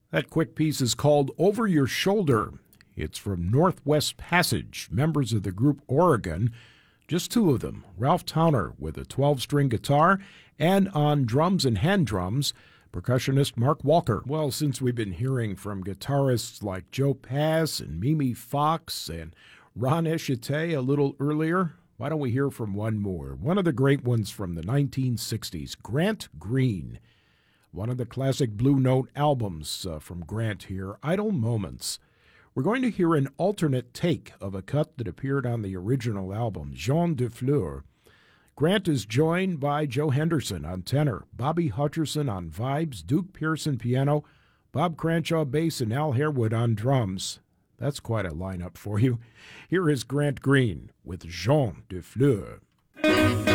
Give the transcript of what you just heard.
That quick piece is called Over Your Shoulder. It's from Northwest Passage, members of the group Oregon. Just two of them, Ralph Towner with a 12-string guitar, and on drums and hand drums, percussionist Mark Walker. Well, since we've been hearing from guitarists like Joe Pass and Mimi Fox and Ron Eschete a little earlier, why don't we hear from one more? One of the great ones from the 1960s, Grant Green. One of the classic Blue Note albums from Grant here, Idle Moments. We're going to hear an alternate take of a cut that appeared on the original album, Jean de Fleur. Grant is joined by Joe Henderson on tenor, Bobby Hutcherson on vibes, Duke Pearson piano, Bob Cranshaw bass, and Al Harewood on drums. That's quite a lineup for you. Here is Grant Green with Jean de Fleur.